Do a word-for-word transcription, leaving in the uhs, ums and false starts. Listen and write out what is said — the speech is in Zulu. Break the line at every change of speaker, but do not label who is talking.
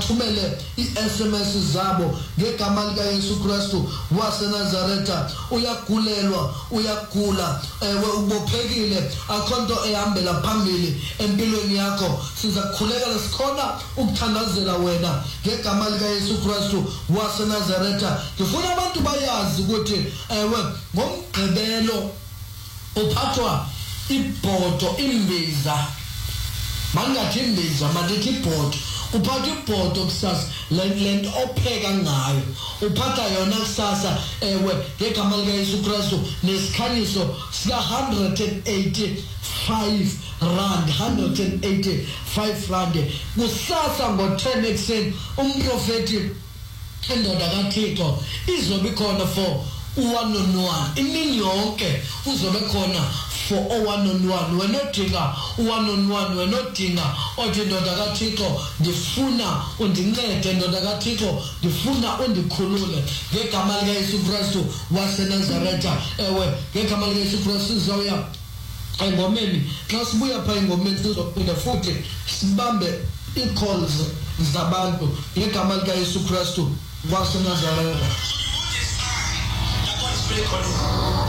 bathumele i-S M S zabo ngegama lika Yesu Kristu waseNazaretha. Uyagulelwa, uyagula, ewe ubophekile, akho nto ehambela phambili empilweni yakho, siza kukhulekela sikhona ukuthandazela wena ngegama lika Yesu Kristu waseNazaretha. Ngifuna abantu bayazi ukuthi ewe ngomgqibelo uphathwa ibhodo, imbiza, mangathi imbiza mandithi ibhodo, uphatha ibhodo kusasa, lento opheka ngayo uphatha yona kusasa ewe ngegama lika Yesu Kristu nesikhanyiso sika one hundred eighty-five rand, one hundred eighty-five rand kusasa ngo-ten ekuseni. Umprofeti indoda kaThixo izobe khona for one on one, imini yonke uzobe khona for one on one. Wena odinga one on one, wena odinga othi ndoda kaThixo ndifuna undincede, ndoda kaThixo ndifuna undikhulule ngegama lika Yesu Kristu waseNazaretha. Ewe ngegama lika Yesu Kristu sizawuya engomeni. Xa sibuya pha engomeni sizophinda futhi sibambe ii-calls zabantu ngegama lika Yesu Kristu waseNazaretha.